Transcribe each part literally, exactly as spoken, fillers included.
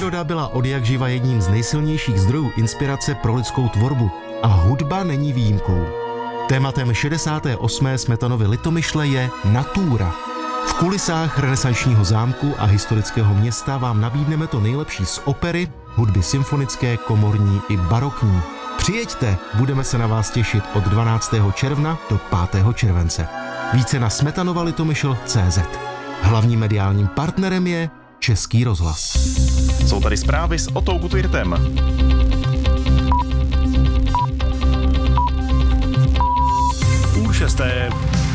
Příroda byla odjakživa jedním z nejsilnějších zdrojů inspirace pro lidskou tvorbu a hudba není výjimkou. Tématem šedesátého osmého Smetanovy Litomyšle je natura. V kulisách renesančního zámku a historického města vám nabídneme to nejlepší z opery, hudby symfonické, komorní i barokní. Přijeďte, budeme se na vás těšit od dvanáctého června do pátého července. Více na smetanova litomyšl tečka cé zet. Hlavním mediálním partnerem je Český rozhlas. Jsou tady zprávy s Otou Gutwirtem. Půl šesté.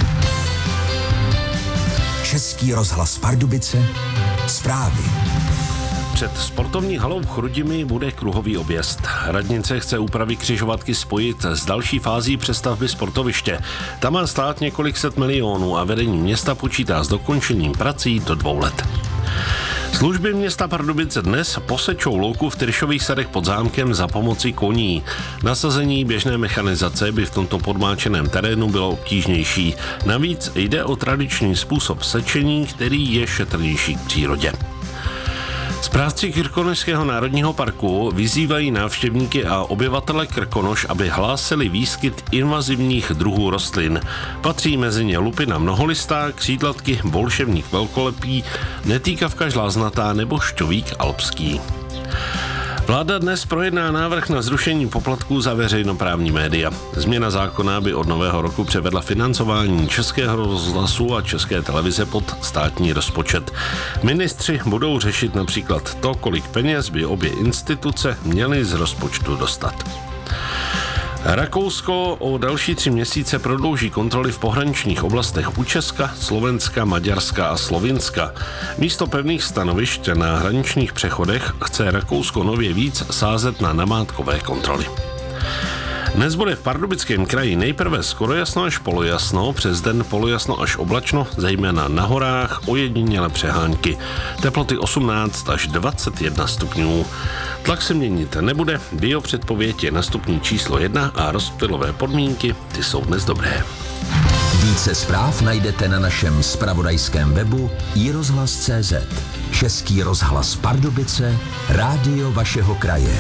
Český rozhlas Pardubice. Zprávy. Před sportovní halou v Chrudimi bude kruhový objezd. Radnice chce úpravy křižovatky spojit s další fází přestavby sportoviště. Ta má stát několik set milionů a vedení města počítá s dokončením prací do dvou let. Služby města Pardubice dnes posečou louku v Tyršových sadech pod zámkem za pomoci koní. Nasazení běžné mechanizace by v tomto podmáčeném terénu bylo obtížnější. Navíc jde o tradiční způsob sečení, který je šetrnější k přírodě. Správci Krkonošského národního parku vyzývají návštěvníky a obyvatele Krkonoš, aby hlásili výskyt invazivních druhů rostlin. Patří mezi ně lupina mnoholistá, křídlatky, bolševník velkolepý, netýkavka žláznatá nebo šťovík alpský. Vláda dnes projedná návrh na zrušení poplatků za veřejnoprávní média. Změna zákona by od nového roku převedla financování Českého rozhlasu a České televize pod státní rozpočet. Ministři budou řešit například to, kolik peněz by obě instituce měly z rozpočtu dostat. Rakousko o další tři měsíce prodlouží kontroly v pohraničních oblastech u Česka, Slovenska, Maďarska a Slovinska. Místo pevných stanovišť na hraničních přechodech chce Rakousko nově víc sázet na namátkové kontroly. Dnes bude v Pardubickém kraji nejprve skoro jasno až polojasno, přes den polojasno až oblačno, zejména na horách ojedinělé přehánky. Teploty osmnáct až dvacet jedna stupňů. Tlak se měnit nebude, biopředpověď je na stupni číslo jedna a rozptylové podmínky, ty jsou dnes dobré. Více zpráv najdete na našem zpravodajském webu i rozhlas tečka cé zet. Český rozhlas Pardubice, rádio vašeho kraje.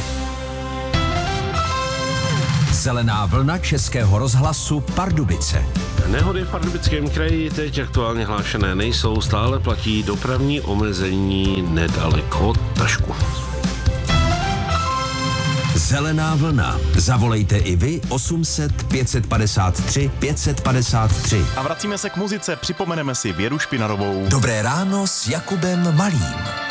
Zelená vlna Českého rozhlasu Pardubice. Nehody v Pardubickém kraji teď aktuálně hlášené nejsou, stále platí dopravní omezení nedaleko Tašku. Zelená vlna. Zavolejte i vy osm set pět padesát tři pět padesát tři. A vracíme se k muzice, připomeneme si Věru Špinarovou. Dobré ráno s Jakubem Malým.